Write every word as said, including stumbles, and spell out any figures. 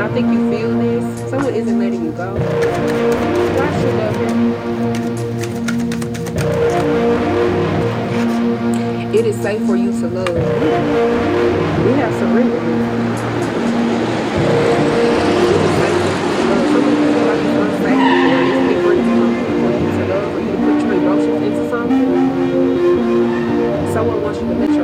I think you feel this. Someone isn't letting you go. Why should love him? It is safe for you to love. Ooh, we have surrender here. It is safe for you to love. Some people feel like it's unsafe or it's, it brings comfort for you to love, for you to put your emotions into something. Someone wants you to let